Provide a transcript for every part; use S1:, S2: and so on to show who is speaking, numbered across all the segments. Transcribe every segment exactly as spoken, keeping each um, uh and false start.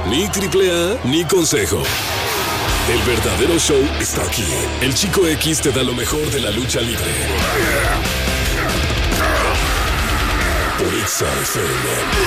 S1: Ni triple A, ni consejo. El verdadero show está aquí. El Chico X te da lo mejor de la lucha libre. Por Exa F M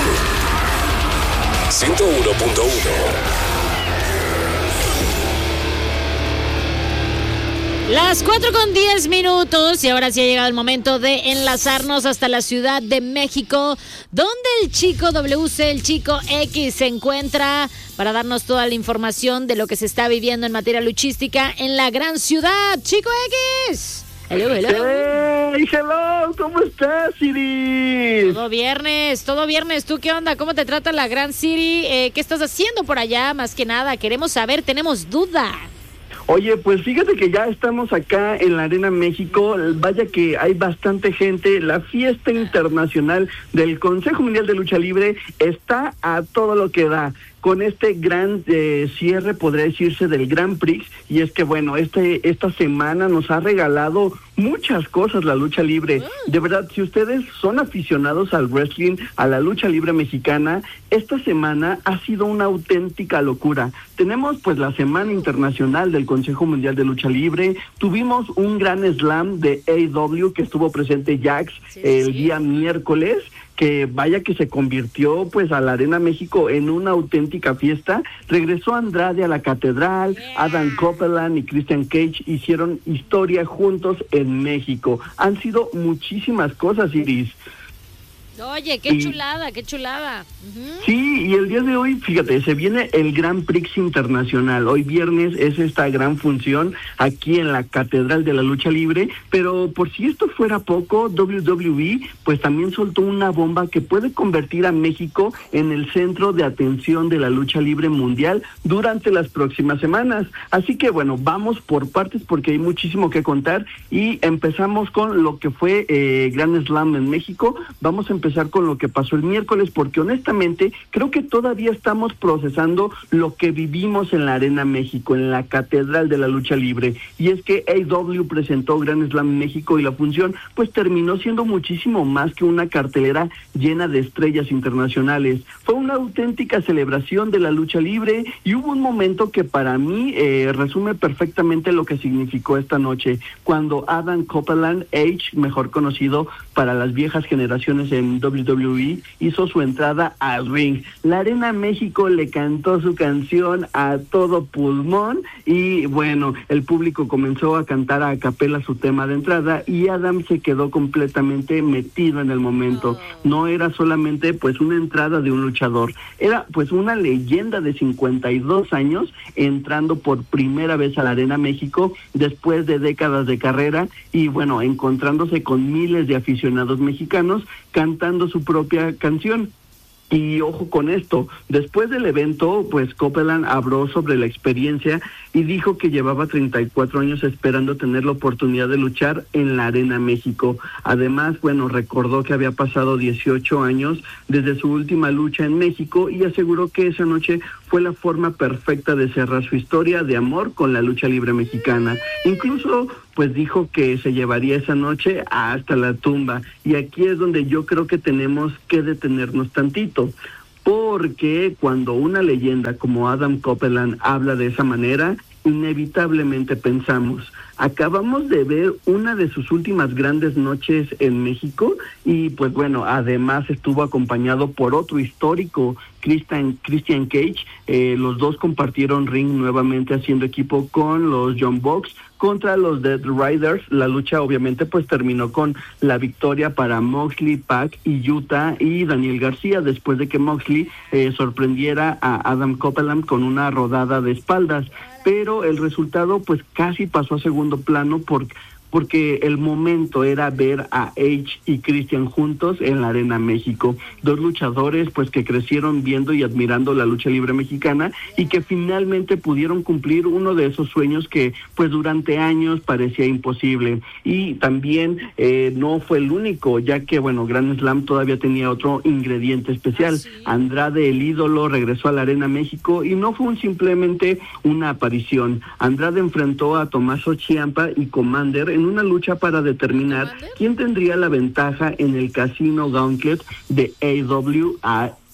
S1: ciento uno punto uno.
S2: Las cuatro con diez minutos y ahora sí ha llegado el momento de enlazarnos hasta la Ciudad de México, donde el Chico W C, el Chico X, se encuentra para darnos toda la información de lo que se está viviendo en materia luchística en la gran ciudad. ¡Chico X! Hello, hello.
S3: Hey, hello, ¿cómo estás, Siri?
S2: Todo viernes, todo viernes. ¿Tú qué onda? ¿Cómo te trata la Gran City? Eh, ¿Qué estás haciendo por allá? Más que nada, queremos saber, tenemos duda.
S3: Oye, pues fíjate que ya estamos acá en la Arena México. Vaya que hay bastante gente. La fiesta internacional del Consejo Mundial de Lucha Libre está a todo lo que da, con este gran eh, cierre, podría decirse, del Grand Prix. Y es que, bueno, este esta semana nos ha regalado muchas cosas la lucha libre. De verdad, si ustedes son aficionados al wrestling, a la lucha libre mexicana, esta semana ha sido una auténtica locura. Tenemos, pues, la Semana Internacional del Consejo Mundial de Lucha Libre. Tuvimos un gran slam de A E W que estuvo presente Jax sí, el sí. día miércoles, que vaya que se convirtió pues a la Arena México en una auténtica fiesta. Regresó Andrade a la catedral, yeah. Adam Copeland y Christian Cage hicieron historia juntos en México. Han sido muchísimas cosas, Iris.
S2: Oye, qué y, chulada, qué chulada. Uh-huh.
S3: Sí, y el día de hoy, fíjate, se viene el Grand Prix Internacional. Hoy viernes es esta gran función aquí en la Catedral de la Lucha Libre, pero por si esto fuera poco, W W E pues también soltó una bomba que puede convertir a México en el centro de atención de la lucha libre mundial durante las próximas semanas. Así que bueno, vamos por partes porque hay muchísimo que contar y empezamos con lo que fue eh, Grand Slam en México. Vamos a empezar empezar con lo que pasó el miércoles, porque honestamente creo que todavía estamos procesando lo que vivimos en la Arena México, en la Catedral de la Lucha Libre, y es que A E W presentó Grand Slam México y la función pues terminó siendo muchísimo más que una cartelera llena de estrellas internacionales. Fue una auténtica celebración de la lucha libre y hubo un momento que para mí eh, resume perfectamente lo que significó esta noche, cuando Adam Copeland, H, mejor conocido para las viejas generaciones en W W E, hizo su entrada al ring. La Arena México le cantó su canción a todo pulmón y bueno, el público comenzó a cantar a capela su tema de entrada y Adam se quedó completamente metido en el momento. No era solamente pues una entrada de un luchador, era pues una leyenda de cincuenta y dos años entrando por primera vez a la Arena México después de décadas de carrera y bueno, encontrándose con miles de aficionados mexicanos cantando su propia canción. Y ojo con esto, después del evento, pues Copeland habló sobre la experiencia y dijo que llevaba treinta y cuatro años esperando tener la oportunidad de luchar en la Arena México. Además, bueno, recordó que había pasado dieciocho años desde su última lucha en México y aseguró que esa noche fue la forma perfecta de cerrar su historia de amor con la lucha libre mexicana. Incluso, pues dijo que se llevaría esa noche hasta la tumba. Y aquí es donde yo creo que tenemos que detenernos tantito, porque cuando una leyenda como Adam Copeland habla de esa manera, inevitablemente pensamos, acabamos de ver una de sus últimas grandes noches en México y pues bueno, además estuvo acompañado por otro histórico, Christian, Christian Cage. Eh, los dos compartieron ring nuevamente haciendo equipo con los Young Bucks contra los Dead Riders. La lucha obviamente pues terminó con la victoria para Moxley, Pac y Utah y Daniel García después de que Moxley eh, sorprendiera a Adam Copeland con una rodada de espaldas, pero el resultado pues casi pasó a segundo plano por, porque el momento era ver a Edge y Christian juntos en la Arena México, dos luchadores pues que crecieron viendo y admirando la lucha libre mexicana y que finalmente pudieron cumplir uno de esos sueños que pues durante años parecía imposible. Y también eh, no fue el único, ya que bueno, Grand Slam todavía tenía otro ingrediente especial. ¿Ah, sí? Andrade, el ídolo, regresó a la Arena México y no fue un, simplemente una aparición. Andrade enfrentó a Tommaso Ciampa y Commander en una lucha para determinar quién tendría la ventaja en el Casino Gauntlet de A E W a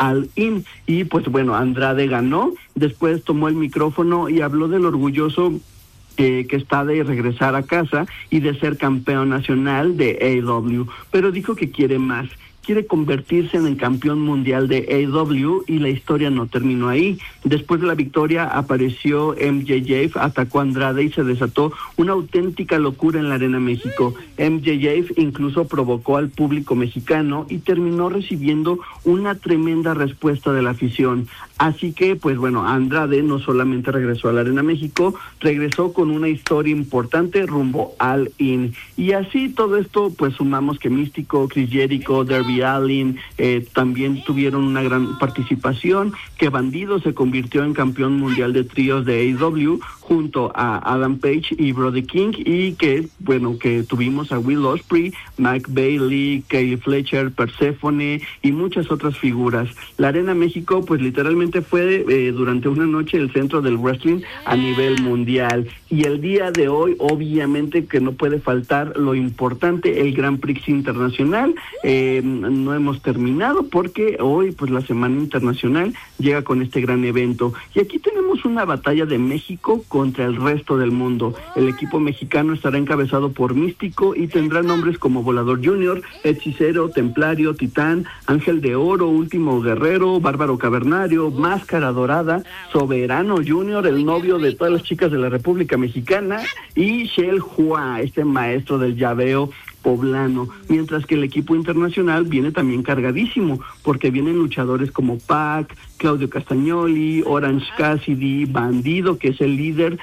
S3: All In. Y pues bueno, Andrade ganó, después tomó el micrófono y habló del orgulloso Eh, que está de regresar a casa y de ser campeón nacional de A E W, pero dijo que quiere más. Quiere convertirse en el campeón mundial de A E W y la historia no terminó ahí. Después de la victoria apareció M J F, atacó a Andrade y se desató una auténtica locura en la Arena México. M J F incluso provocó al público mexicano y terminó recibiendo una tremenda respuesta de la afición. Así que, pues bueno, Andrade no solamente regresó a la Arena México, regresó con una historia importante rumbo al In. Y así todo esto, pues sumamos que Místico, Chris Jericho, Darby Allin, eh, también tuvieron una gran participación, que Bandido se convirtió en campeón mundial de tríos de A E W junto a Adam Page y Brody King, y que, bueno, que tuvimos a Will Ospreay, Mike Bailey, Kaylee Fletcher, Persephone y muchas otras figuras. La Arena México, pues literalmente fue eh, durante una noche el centro del wrestling a nivel mundial. Y el día de hoy, obviamente que no puede faltar lo importante, el Grand Prix Internacional. Eh, no hemos terminado porque hoy, pues la Semana Internacional llega con este gran evento. Y aquí tenemos una batalla de México contra el resto del mundo. El equipo mexicano estará encabezado por Místico y tendrá nombres como Volador Junior, Hechicero, Templario, Titán, Ángel de Oro, Último Guerrero, Bárbaro Cavernario, Máscara Dorada, Soberano Junior, el novio de todas las chicas de la República Mexicana, y Shell Hua, este maestro del llaveo poblano, mientras que el equipo internacional viene también cargadísimo, porque vienen luchadores como Pac, Claudio Castagnoli, Orange Cassidy, Bandido, que es el líder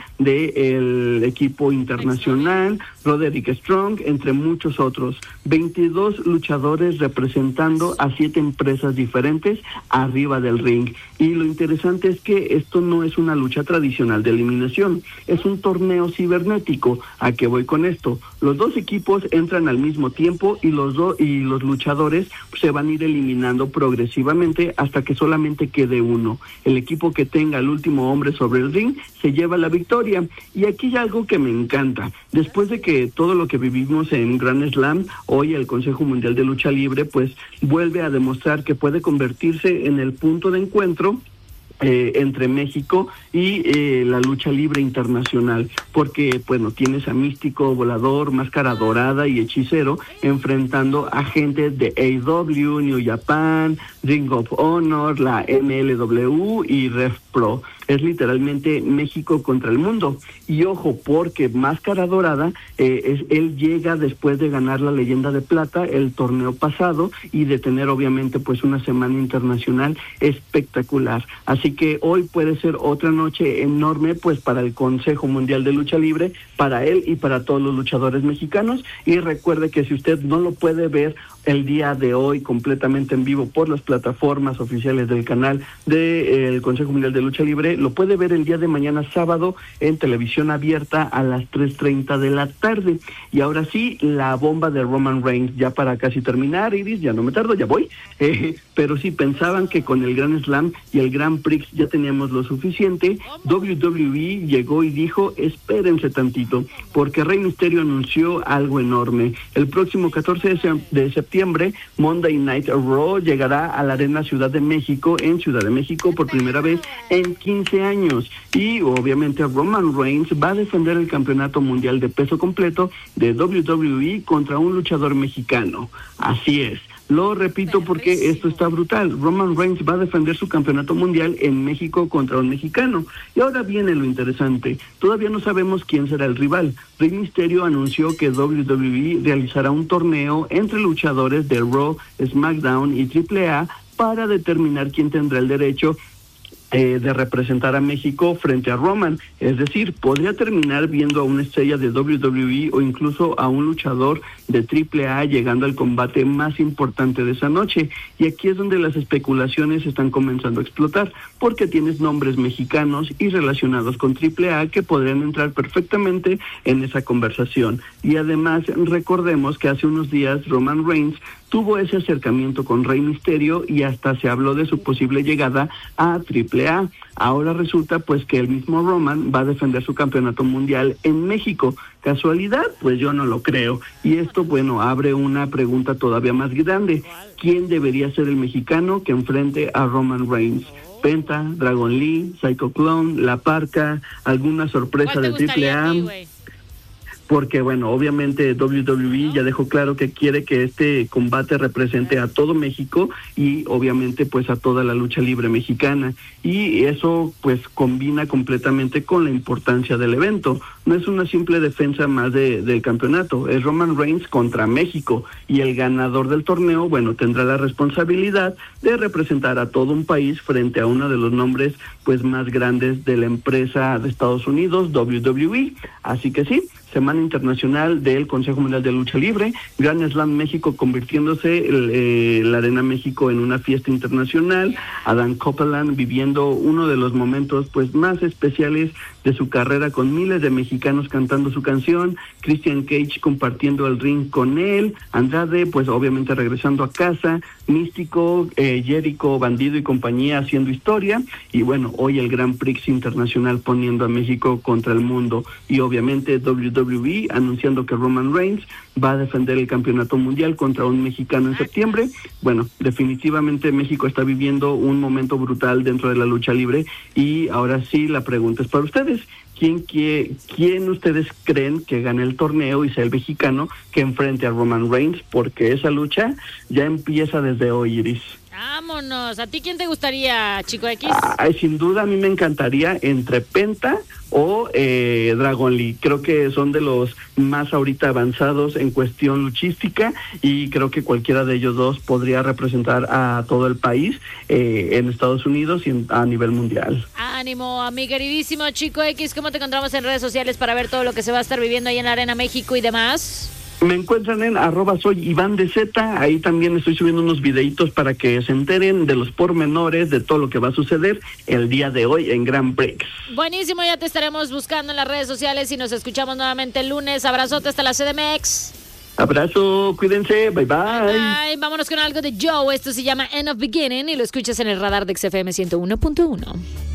S3: del equipo internacional, Roderick Strong, entre muchos otros. veintidós luchadores representando a siete empresas diferentes arriba del ring. Y lo interesante es que esto no es una lucha tradicional de eliminación, es un torneo cibernético. ¿A qué voy con esto? Los dos equipos entran al mismo tiempo y los dos y los luchadores se van a ir eliminando progresivamente hasta que solamente quede uno. El equipo que tenga el último hombre sobre el ring se lleva la victoria. Y aquí hay algo que me encanta. Después de que todo lo que vivimos en Grand Slam, hoy el Consejo Mundial de Lucha Libre pues vuelve a demostrar que puede convertirse en el punto de encuentro Eh, entre México y eh, la lucha libre internacional, porque bueno, tienes a Místico, Volador, Máscara Dorada y Hechicero enfrentando a gente de A E W, New Japan, Ring of Honor, la M L W y Rev Pro. Es literalmente México contra el mundo. Y ojo, porque Máscara Dorada, eh, es, él llega después de ganar la Leyenda de Plata el torneo pasado y de tener obviamente pues una semana internacional espectacular. Así que hoy puede ser otra noche enorme pues para el Consejo Mundial de Lucha Libre, para él y para todos los luchadores mexicanos. Y recuerde que si usted no lo puede ver el día de hoy completamente en vivo por las plataformas oficiales del canal del eh, Consejo Mundial de Lucha Libre, lo puede ver el día de mañana sábado en televisión abierta a las tres treinta de la tarde. Y ahora sí, la bomba de Roman Reigns, ya para casi terminar, Iris, ya no me tardo, ya voy. Eh, pero si pensaban que con el Grand Slam y el Grand Prix ya teníamos lo suficiente, W W E llegó y dijo, espérense tantito, porque Rey Mysterio anunció algo enorme. El próximo catorce de septiembre, Monday Night Raw llegará a la Arena Ciudad de México, en Ciudad de México, por primera vez en quince años. Y obviamente Roman Reigns va a defender el campeonato mundial de peso completo de W W E contra un luchador mexicano. Así es. Lo repito porque esto está brutal. Roman Reigns va a defender su campeonato mundial en México contra un mexicano. Y ahora viene lo interesante. Todavía no sabemos quién será el rival. Rey Mysterio anunció que W W E realizará un torneo entre luchadores de Raw, SmackDown y Triple A para determinar quién tendrá el derecho Eh, de representar a México frente a Roman. Es decir, podría terminar viendo a una estrella de W W E o incluso a un luchador de Triple A llegando al combate más importante de esa noche. Y aquí es donde las especulaciones están comenzando a explotar, porque tienes nombres mexicanos y relacionados con Triple A que podrían entrar perfectamente en esa conversación. Y además, recordemos que hace unos días Roman Reigns tuvo ese acercamiento con Rey Misterio y hasta se habló de su posible llegada a Triple A. Ahora resulta pues que el mismo Roman va a defender su campeonato mundial en México. ¿Casualidad? Pues yo no lo creo. Y esto, bueno, abre una pregunta todavía más grande. ¿Quién debería ser el mexicano que enfrente a Roman Reigns? Penta, Dragon Lee, Psycho Clone, La Parca, alguna sorpresa de Triple A. Porque, bueno, obviamente doble u doble u E ya dejó claro que quiere que este combate represente a todo México y obviamente pues a toda la lucha libre mexicana. Y eso pues combina completamente con la importancia del evento. No es una simple defensa más de, del campeonato, es Roman Reigns contra México. Y el ganador del torneo, bueno, tendrá la responsabilidad de representar a todo un país frente a uno de los nombres pues más grandes de la empresa de Estados Unidos, doble u doble u E. Así que sí, Semana Internacional del Consejo Mundial de Lucha Libre, Grand Slam México convirtiéndose el, eh, la Arena México en una fiesta internacional, Adam Copeland viviendo uno de los momentos pues más especiales de su carrera con miles de mexicanos cantando su canción, Christian Cage compartiendo el ring con él, Andrade pues obviamente regresando a casa, Místico, eh, Jericho, Bandido y compañía haciendo historia, y bueno, hoy el Grand Prix Internacional poniendo a México contra el mundo, y obviamente doble u doble u E anunciando que Roman Reigns va a defender el campeonato mundial contra un mexicano en septiembre. Bueno, definitivamente México está viviendo un momento brutal dentro de la lucha libre, y ahora sí la pregunta es para ustedes. ¿Quién, quién, ¿Quién ustedes creen que gane el torneo y sea el mexicano que enfrente a Roman Reigns? Porque esa lucha ya empieza desde hoy, Iris.
S2: Vámonos. ¿A ti quién te gustaría, Chico X?
S3: Ah, sin duda a mí me encantaría entre Penta o eh, Dragon Lee. Creo que son de los más ahorita avanzados en cuestión luchística, y creo que cualquiera de ellos dos podría representar a todo el país eh, en Estados Unidos y en, a nivel mundial.
S2: Ánimo, a mi queridísimo Chico X. ¿Cómo te encontramos en redes sociales para ver todo lo que se va a estar viviendo ahí en la Arena México y demás?
S3: Me encuentran en arroba soy Iván de Z, ahí también estoy subiendo unos videitos para que se enteren de los pormenores de todo lo que va a suceder el día de hoy en Grand Prix.
S2: Buenísimo, ya te estaremos buscando en las redes sociales y nos escuchamos nuevamente el lunes. Abrazote hasta la C D M X.
S3: Abrazo, cuídense, bye bye.
S2: Bye, bye. Vámonos con algo de Joe, esto se llama End of Beginning y lo escuchas en el radar de X F M ciento uno punto uno.